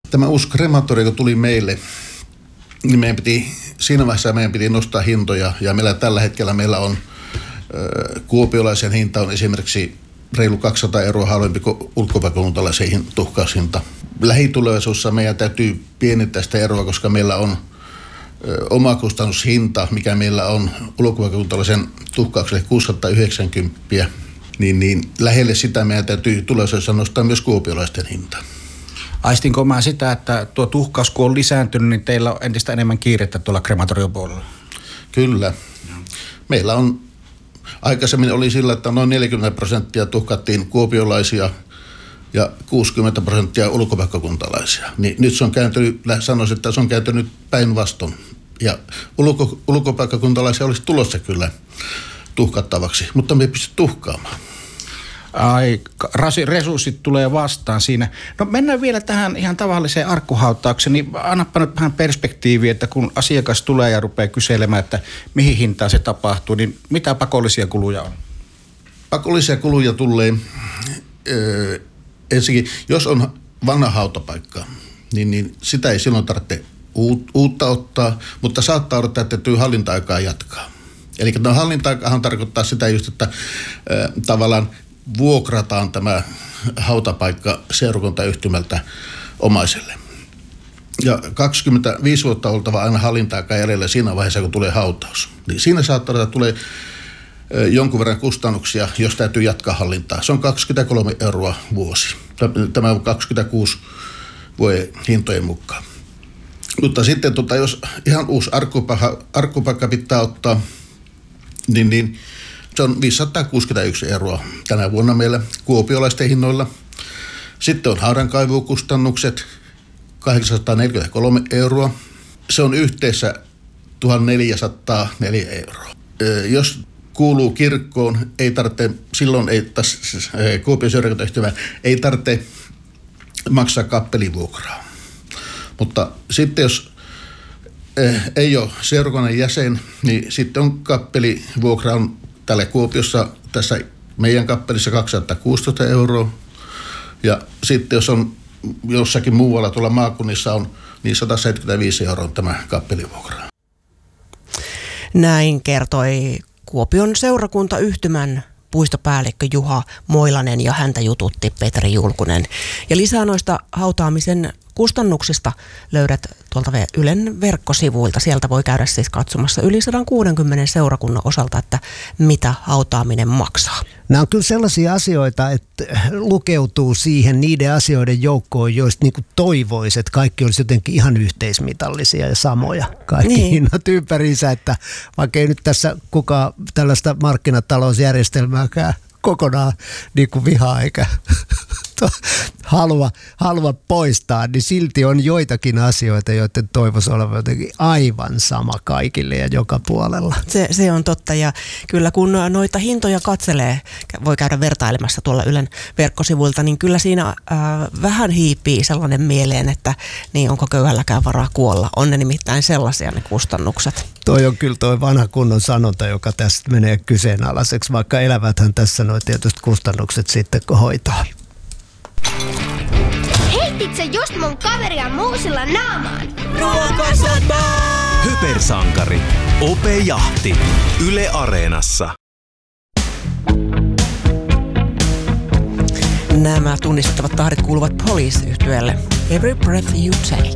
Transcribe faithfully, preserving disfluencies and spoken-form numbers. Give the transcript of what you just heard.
Tämä uusi krematorio, kun tuli meille, niin meidän piti, siinä vaiheessa meidän piti nostaa hintoja. Ja meillä tällä hetkellä meillä on äh, kuopiolaisen hinta on esimerkiksi reilu kaksisataa euroa halvempi kuin ulkopaikkakuntalaisen tuhkaushinta. Lähitulevaisuudessa meidän täytyy pienentää sitä eroa, koska meillä on ö, omakustannushinta, mikä meillä on ulkopaikkakuntalaisen tuhkaukselle kuusisataayhdeksänkymmentä, niin, niin lähelle sitä meidän täytyy tulevaisuudessa nostaa myös kuopiolaisten hinta. Aistinko mä sitä, että tuo tuhkaus kun on lisääntynyt, niin teillä on entistä enemmän kiirettä tuolla krematoriopuolella? Kyllä. Meillä on, aikaisemmin oli sillä, että noin neljäkymmentä prosenttia tuhkattiin kuopiolaisia ja kuusikymmentä prosenttia ulkopaikkakuntalaisia. Niin nyt se on kääntynyt, sanoisin, että se on kääntynyt päinvastoin. Ja ulko, ulkopaikkakuntalaisia olisi tulossa kyllä tuhkattavaksi, mutta me ei pysty tuhkaamaan. Ai, resurssit tulee vastaan siinä. No mennään vielä tähän ihan tavalliseen arkkuhautaukseen, niin annapa nyt vähän perspektiiviä, että kun asiakas tulee ja rupeaa kyselemään, että mihin hintaan se tapahtuu, niin mitä pakollisia kuluja on? Pakollisia kuluja tulee öö, ensinnäkin, jos on vanha hautapaikka, niin, niin sitä ei silloin tarvitse uutta ottaa, mutta saattaa odottaa, että täytyy hallinta-aikaa jatkaa. Eli no, hallinta-aikahan tarkoittaa sitä just, että öö, tavallaan vuokrataan tämä hautapaikka seurakuntayhtymältä omaiselle. Ja kaksikymmentäviisi vuotta oltava aina hallinta-aikaa jäljellä siinä vaiheessa, kun tulee hautaus. Niin siinä saattaa olla, että tulee jonkun verran kustannuksia, jos täytyy jatkaa hallintaa. Se on kaksikymmentäkolme euroa vuosi. Tämä on kaksikymmentäkuusi vuoden hintojen mukaan. Mutta sitten tota, jos ihan uusi arkkupaikka, arkkupaikka pitää ottaa, niin, niin se on viisisataakuusikymmentäyksi euroa tänä vuonna meillä kuopiolaisten hinnoilla. Sitten on haudankaivukustannukset kahdeksansataaneljäkymmentäkolme euroa. Se on yhteensä tuhatneljäsataaneljä euroa. Jos kuuluu kirkkoon, ei tarvitse, silloin ei, tas, Kuopion seurakuntayhtymä ei tarvitse maksaa kappelivuokraa. Mutta sitten jos ei ole seurakunnan jäsen, niin sitten on kappelivuokra on täällä Kuopiossa, tässä meidän kappelissa kaksisataakuusitoista euroa. Ja sitten jos on jossakin muualla tuolla maakunnissa on, niin sata seitsemänkymmentäviisi euroa on tämä kappelivuokra. Näin kertoi Kuopion seurakuntayhtymän puistopäällikkö Juha Moilanen ja häntä jututti Petri Julkunen. Ja lisää noista hautaamisen kustannuksista löydät tuolta Ylen verkkosivuilta. Sieltä voi käydä siis katsomassa yli sata kuusikymmentä seurakunnan osalta, että mitä hautaaminen maksaa. Nämä on kyllä sellaisia asioita, että lukeutuu siihen niiden asioiden joukkoon, joista niin kuin toivoisi, että kaikki olisi jotenkin ihan yhteismitallisia ja samoja. Kaikki niin. Hinnat ympäriinsä, että vaikka ei nyt tässä kukaan tällaista markkinatalousjärjestelmääkään kokonaan niin kuin vihaa eikä halua, halua poistaa, niin silti on joitakin asioita, joiden toivoisi olevan jotenkin aivan sama kaikille ja joka puolella. Se, se on totta, ja kyllä kun noita hintoja katselee, voi käydä vertailemassa tuolla Ylen verkkosivuilta, niin kyllä siinä äh, vähän hiipii sellainen mieleen, että niin onko köyhälläkään varaa kuolla. On ne nimittäin sellaisia ne kustannukset. Toi on kyllä toi vanha kunnon sanonta, joka tästä menee kyseenalaiseksi, vaikka eläväthän tässä nuo tietysti kustannukset sitten kun hoitaa. Heitit sä just mun kaveria muusilla naamaan? Ruokasatama! Hypersankari. Ope Jahti. Yle Areenassa. Nämä tunnistettavat tahdit kuuluvat Police-yhtyeelle. Every breath you take.